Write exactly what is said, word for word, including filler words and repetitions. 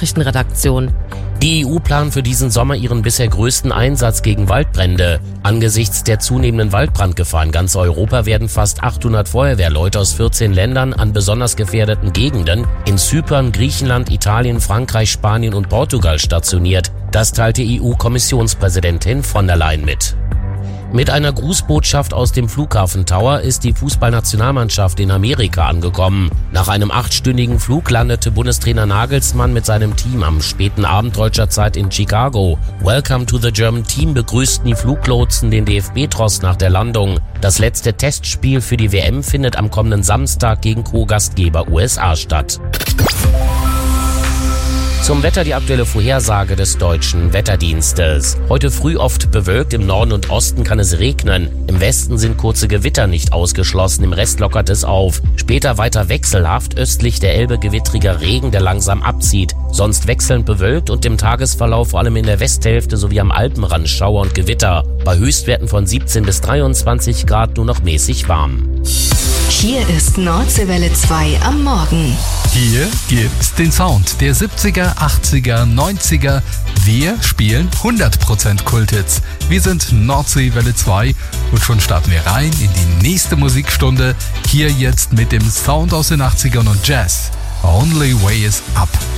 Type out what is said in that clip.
Nachrichtenredaktion. Die E U plant für diesen Sommer ihren bisher größten Einsatz gegen Waldbrände. Angesichts der zunehmenden Waldbrandgefahr in ganz Europa werden fast achthundert Feuerwehrleute aus vierzehn Ländern an besonders gefährdeten Gegenden in Zypern, Griechenland, Italien, Frankreich, Spanien und Portugal stationiert. Das teilte E U-Kommissionspräsidentin von der Leyen mit. Mit einer Grußbotschaft aus dem Flughafen Tower ist die Fußballnationalmannschaft in Amerika angekommen. Nach einem achtstündigen Flug landete Bundestrainer Nagelsmann mit seinem Team am späten Abend deutscher Zeit in Chicago. Welcome to the German Team begrüßten die Fluglotsen den D F B-Tross nach der Landung. Das letzte Testspiel für die W M findet am kommenden Samstag gegen Co-Gastgeber U S A statt. Zum Wetter die aktuelle Vorhersage des Deutschen Wetterdienstes. Heute früh oft bewölkt, im Norden und Osten kann es regnen. Im Westen sind kurze Gewitter nicht ausgeschlossen, im Rest lockert es auf. Später weiter wechselhaft, östlich der Elbe gewittriger Regen, der langsam abzieht. Sonst wechselnd bewölkt und im Tagesverlauf vor allem in der Westhälfte sowie am Alpenrand Schauer und Gewitter. Bei Höchstwerten von siebzehn bis dreiundzwanzig Grad nur noch mäßig warm. Hier ist Nordseewelle zwei am Morgen. Hier gibt's den Sound der siebziger, achtziger, neunziger. Wir spielen hundert Prozent Kulthits. Wir sind Nordseewelle zwei und schon starten wir rein in die nächste Musikstunde. Hier jetzt mit dem Sound aus den achtzigern und Jazz. Only Way is Up.